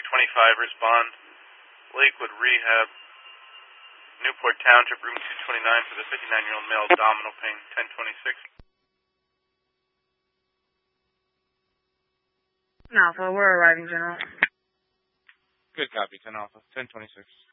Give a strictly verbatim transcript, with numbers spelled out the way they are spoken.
twenty-five, respond. Lakewood Rehab, Newport Township, room two twenty-nine for the fifty-nine-year-old male, abdominal pain, ten twenty-six. Alpha, we're arriving, General. Good copy, ten Alpha, ten twenty-six.